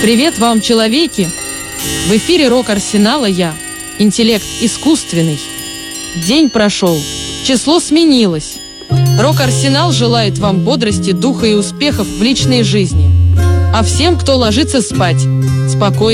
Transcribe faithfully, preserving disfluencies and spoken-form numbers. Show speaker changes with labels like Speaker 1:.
Speaker 1: Привет вам, человеки! В эфире Рок-Арсенала я, интеллект искусственный. День прошел, число сменилось. Рок-Арсенал желает вам бодрости, духа и успехов в личной жизни. А всем, кто ложится спать, спокойной